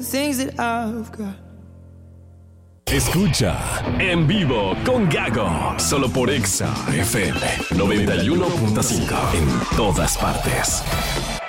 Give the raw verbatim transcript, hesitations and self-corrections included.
things that I've got. Escucha En Vivo con Gago, solo por Exa F M noventa y uno punto cinco, en todas partes.